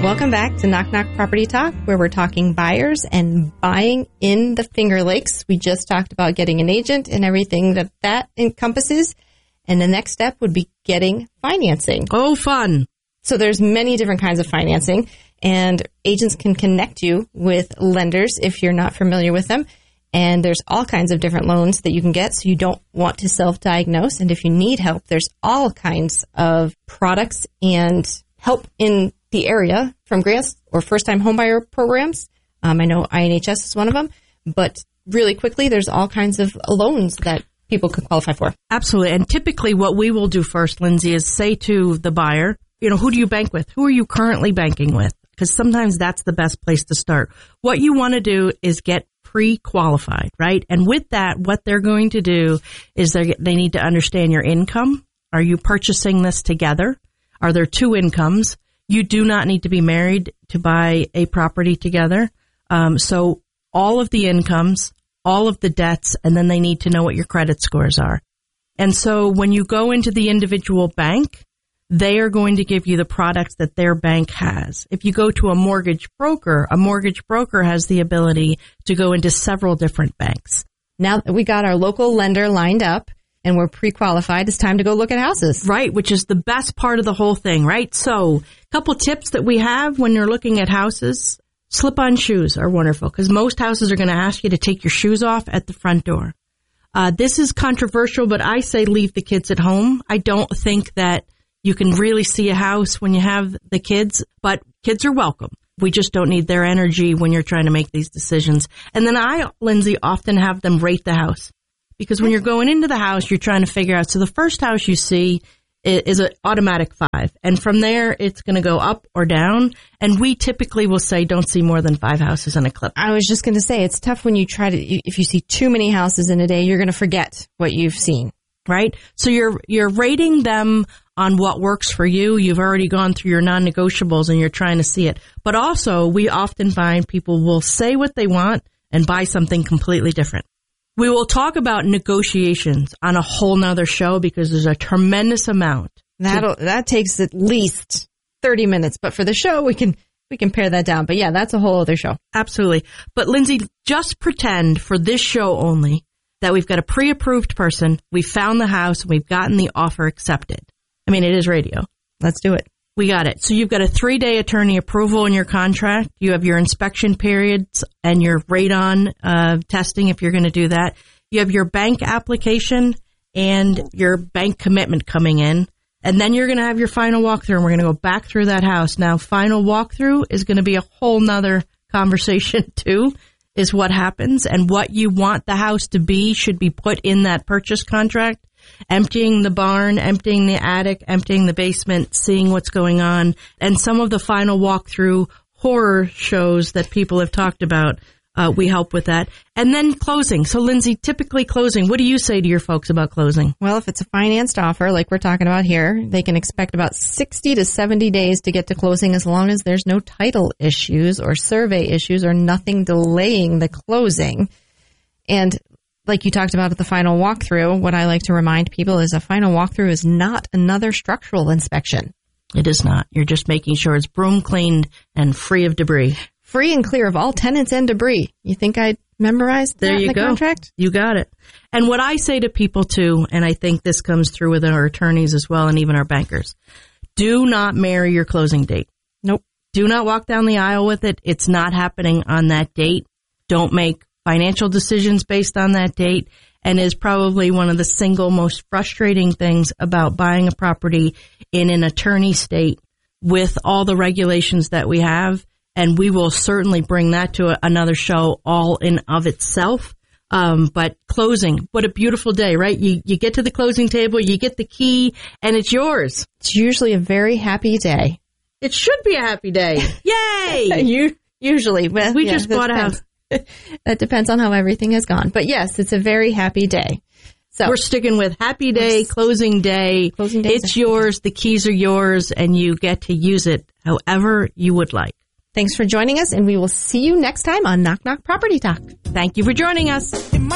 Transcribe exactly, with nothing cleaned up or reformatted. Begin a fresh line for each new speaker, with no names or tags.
Welcome back to Knock Knock Property Talk, where we're talking buyers and buying in the Finger Lakes. We just talked about getting an agent and everything that that encompasses. And the next step would be getting financing.
Oh, fun.
So there's many different kinds of financing, and agents can connect you with lenders if you're not familiar with them. And there's all kinds of different loans that you can get, so you don't want to self-diagnose. And if you need help, there's all kinds of products and help in the area from grants or first-time homebuyer programs. Um, I know I N H S is one of them. But really quickly, there's all kinds of loans that people could qualify for.
Absolutely. And typically what we will do first, Lindsay, is say to the buyer, you know, who do you bank with? Who are you currently banking with? Because sometimes that's the best place to start. What you want to do is get pre-qualified, right? And with that, what they're going to do is they they need to understand your income. Are you purchasing this together? Are there two incomes? You do not need to be married to buy a property together. Um, so all of the incomes, all of the debts, and then they need to know what your credit scores are. And so when you go into the individual bank, they are going to give you the products that their bank has. If you go to a mortgage broker, a mortgage broker has the ability to go into several different banks.
Now that we got our local lender lined up and we're pre-qualified, it's time to go look at houses.
Right, which is the best part of the whole thing, right? So a couple tips that we have when you're looking at houses. Slip-on shoes are wonderful because most houses are going to ask you to take your shoes off at the front door. Uh, this is controversial, but I say leave the kids at home. I don't think that you can really see a house when you have the kids, but kids are welcome. We just don't need their energy when you're trying to make these decisions. And then I, Lindsay, often have them rate the house because when you're going into the house, you're trying to figure out. So the first house you see is an automatic five. And from there, it's going to go up or down. And we typically will say don't see more than five houses in a clip.
I was just going to say, it's tough when you try to, if you see too many houses in a day, you're going to forget what you've seen.
Right? So you're, you're rating them on what works for you. You've already gone through your non-negotiables and you're trying to see it. But also, we often find people will say what they want and buy something completely different. We will talk about negotiations on a whole nother show because there's a tremendous amount.
That that takes at least thirty minutes, but for the show, we can we can pare that down. But yeah, that's a whole other show.
Absolutely. But Lindsay, just pretend for this show only that we've got a pre-approved person, we found the house, and we've gotten the offer accepted. I mean, it is radio.
Let's do it.
We got it. So you've got a three-day attorney approval in your contract. You have your inspection periods and your radon uh, testing if you're going to do that. You have your bank application and your bank commitment coming in. And then you're going to have your final walkthrough, and we're going to go back through that house. Now, final walkthrough is going to be a whole nother conversation, too, is what happens. And what you want the house to be should be put in that purchase contract. Emptying the barn, emptying the attic, emptying the basement, seeing what's going on, and some of the final walkthrough horror shows that people have talked about, uh, we help with that. And then closing. So, Lindsay, typically closing, what do you say to your folks about closing?
Well, if it's a financed offer, like we're talking about here, they can expect about sixty to seventy days to get to closing as long as there's no title issues or survey issues or nothing delaying the closing. And like you talked about at the final walkthrough, what I like to remind people is a final walkthrough is not another structural inspection.
It is not. You're just making sure it's broom cleaned and free of debris.
Free and clear of all tenants and debris. You think I memorized that
there you
in the
go.
contract?
You got it. And what I say to people too, and I think this comes through with our attorneys as well and even our bankers, do not marry your closing date.
Nope.
Do not walk down the aisle with it. It's not happening on that date. Don't make financial decisions based on that date, and is probably one of the single most frustrating things about buying a property in an attorney state with all the regulations that we have. And we will certainly bring that to a, another show all in of itself. Um, but closing, what a beautiful day, right? You, you get to the closing table, you get the key, and it's yours.
It's usually a very happy day.
It should be a happy day. Yay!
you, usually. Well,
we
yeah,
just bought a
depends.
house.
That depends on how everything has gone. But yes, it's a very happy day. So
we're sticking with happy day, closing day.
Closing day.
It's yours. The keys are yours, and you get to use it however you would like.
Thanks for joining us, and we will see you next time on Knock Knock Property Talk.
Thank you for joining us.